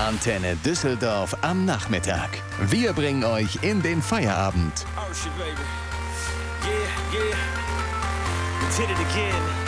Antenne Düsseldorf am Nachmittag. Wir bringen euch in den Feierabend. Oh shit, baby. Yeah, yeah. We did it again.